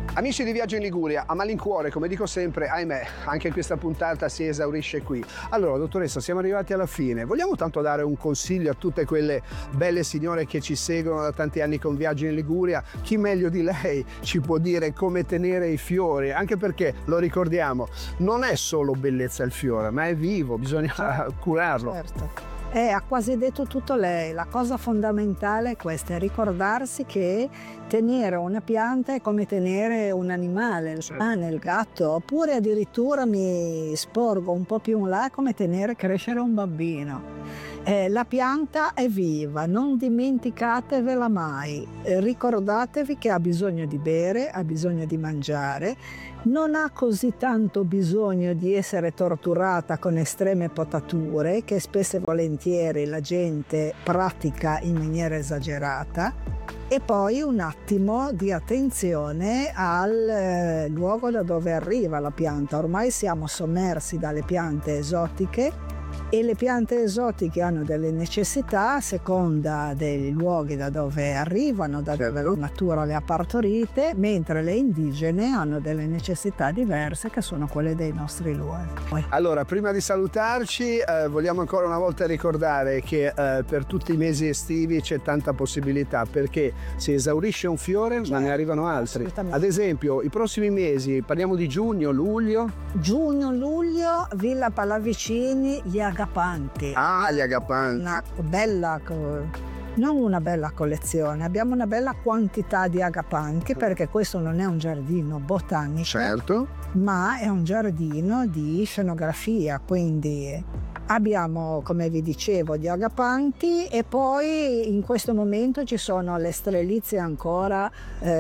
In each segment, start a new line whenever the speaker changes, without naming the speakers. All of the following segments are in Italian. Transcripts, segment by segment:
Amici di Viaggio in Liguria, a malincuore, come dico sempre, ahimè, anche questa puntata si esaurisce qui. Allora, dottoressa, siamo arrivati alla fine. Vogliamo tanto dare un consiglio a tutte quelle belle signore che ci seguono da tanti anni con Viaggio in Liguria? Chi meglio di lei ci può dire come tenere i fiori? Anche perché, lo ricordiamo, non è solo bellezza il fiore, ma è vivo, bisogna curarlo.
Certo. Ha quasi detto tutto lei. La cosa fondamentale è questa, è ricordarsi che tenere una pianta è come tenere un animale, il cane, il gatto, oppure addirittura mi sporgo un po' più in là, come tenere crescere un bambino. La pianta è viva, non dimenticatevela mai, ricordatevi che ha bisogno di bere, ha bisogno di mangiare, non ha così tanto bisogno di essere torturata con estreme potature che spesso e volentieri la gente pratica in maniera esagerata. E poi un attimo di attenzione al luogo da dove arriva la pianta. Ormai siamo sommersi dalle piante esotiche e le piante esotiche hanno delle necessità a seconda dei luoghi da dove arrivano, da dove la natura le ha partorite, mentre le indigene hanno delle necessità diverse che sono quelle dei nostri luoghi.
Allora, prima di salutarci, vogliamo ancora una volta ricordare che per tutti i mesi estivi c'è tanta possibilità, perché si esaurisce un fiore ma ne arrivano altri. Ad esempio, i prossimi mesi, parliamo di giugno, luglio?
Giugno, luglio, Villa Pallavicini, gli agapanti.
Gli agapanti.
Una bella, non una bella collezione, abbiamo una bella quantità di agapanti, perché questo non è un giardino botanico,
certo,
ma è un giardino di scenografia, quindi abbiamo, come vi dicevo, gli agapanti e poi in questo momento ci sono le strelizie ancora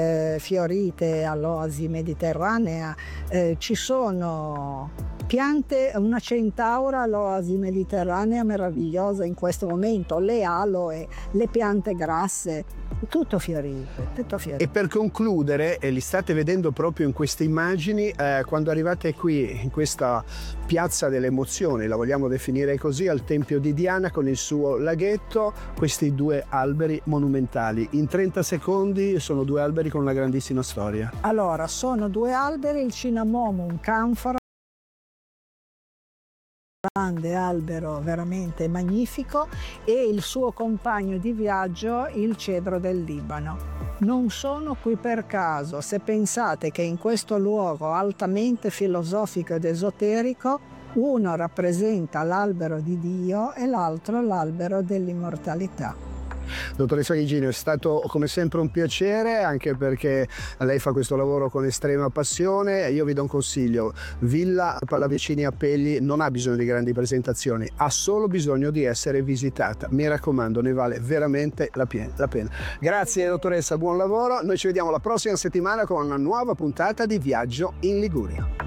fiorite all'oasi mediterranea, ci sono piante, una centaura all'oasi mediterranea meravigliosa in questo momento, le aloe, le piante grasse, tutto fiorito, tutto fiorito.
E per concludere, e li state vedendo proprio in queste immagini, quando arrivate qui in questa piazza delle emozioni, la vogliamo definire così, al Tempio di Diana con il suo laghetto, questi due alberi monumentali. In 30 secondi sono due alberi con una grandissima storia.
Allora, sono due alberi, il Cinnamomum canfora, grande albero veramente magnifico, e il suo compagno di viaggio, il cedro del Libano. Non sono qui per caso. Se pensate che in questo luogo altamente filosofico ed esoterico uno rappresenta l'albero di Dio e l'altro l'albero dell'immortalità.
Dottoressa Gigino, è stato come sempre un piacere, anche perché lei fa questo lavoro con estrema passione. Io vi do un consiglio: Villa Pallavicini a Pegli non ha bisogno di grandi presentazioni, ha solo bisogno di essere visitata. Mi raccomando, ne vale veramente la pena. Grazie dottoressa, buon lavoro. Noi ci vediamo la prossima settimana con una nuova puntata di Viaggio in Liguria.